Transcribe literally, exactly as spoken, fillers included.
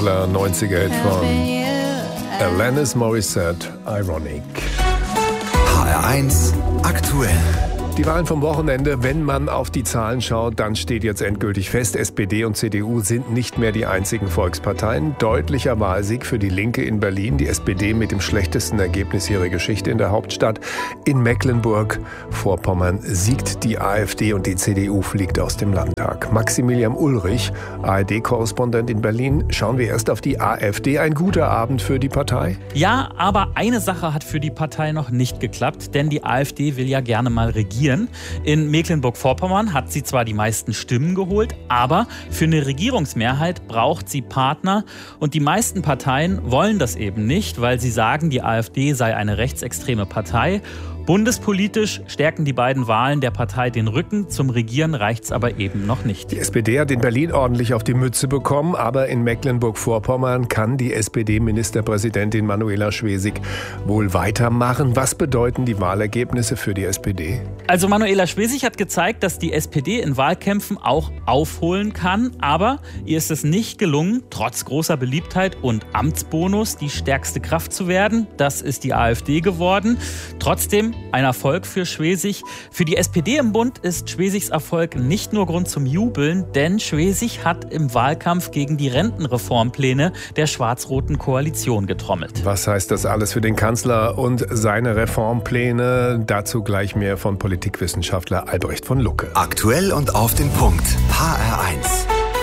toller neunziger-Hit von Alanis Morissette, Ironic. H R eins aktuell. Die Wahlen vom Wochenende, wenn man auf die Zahlen schaut, dann steht jetzt endgültig fest, S P D und C D U sind nicht mehr die einzigen Volksparteien. Deutlicher Wahlsieg für die Linke in Berlin, die S P D mit dem schlechtesten Ergebnis ihrer Geschichte in der Hauptstadt. In Mecklenburg-Vorpommern siegt die AfD und die C D U fliegt aus dem Landtag. Maximilian Ulrich, A R D-Korrespondent in Berlin. Schauen wir erst auf die AfD. Ein guter Abend für die Partei? Ja, aber eine Sache hat für die Partei noch nicht geklappt, denn die AfD will ja gerne mal regieren. In Mecklenburg-Vorpommern hat sie zwar die meisten Stimmen geholt, aber für eine Regierungsmehrheit braucht sie Partner. Und die meisten Parteien wollen das eben nicht, weil sie sagen, die AfD sei eine rechtsextreme Partei. Bundespolitisch stärken die beiden Wahlen der Partei den Rücken. Zum Regieren reicht's aber eben noch nicht. Die S P D hat in Berlin ordentlich auf die Mütze bekommen, aber in Mecklenburg-Vorpommern kann die S P D-Ministerpräsidentin Manuela Schwesig wohl weitermachen. Was bedeuten die Wahlergebnisse für die S P D? Also Manuela Schwesig hat gezeigt, dass die S P D in Wahlkämpfen auch aufholen kann, aber ihr ist es nicht gelungen, trotz großer Beliebtheit und Amtsbonus die stärkste Kraft zu werden. Das ist die AfD geworden. Trotzdem ein Erfolg für Schwesig. Für die S P D im Bund ist Schwesigs Erfolg nicht nur Grund zum Jubeln, denn Schwesig hat im Wahlkampf gegen die Rentenreformpläne der schwarz-roten Koalition getrommelt. Was heißt das alles für den Kanzler und seine Reformpläne? Dazu gleich mehr von Politikwissenschaftler Albrecht von Lucke. Aktuell und auf den Punkt. H R eins.